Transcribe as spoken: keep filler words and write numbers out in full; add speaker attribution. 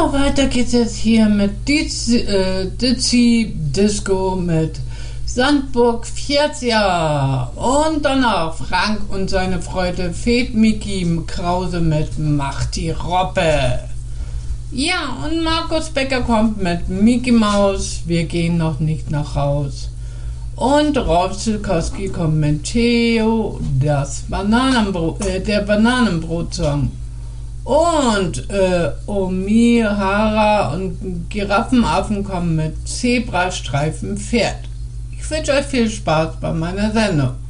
Speaker 1: weiter geht's jetzt hier mit Dizzy, äh, Dizzy Disco mit Sandburg Fjärzja und danach Frank und seine Freude Fed Mickey Krause mit Macht die Robbe. Ja, und Markus Becker kommt mit Mickey Maus, wir gehen noch nicht nach Haus. Und Rolf Zukowski kommt mit Theo, das Bananenbrot, äh, der Bananenbrotsong. Und äh, Omihara und Giraffenaffen kommen mit Zebrastreifen Pferd. Ich wünsche euch viel Spaß bei meiner Sendung.